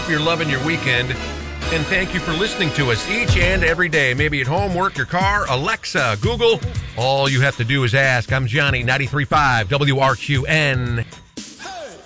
Hope you're loving your weekend. And thank you for listening to us each and every day. Maybe at home, work, your car, Alexa, Google. All you have to do is ask. I'm Johnny, 93.5 WRQN.